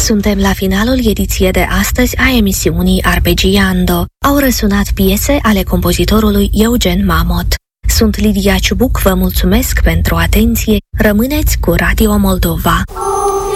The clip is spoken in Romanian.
Suntem la finalul ediției de astăzi a emisiunii Arpeggiando. Au răsunat piese ale compozitorului Eugen Mamot. Sunt Lidia Ciubuc, vă mulțumesc pentru atenție. Rămâneți cu Radio Moldova.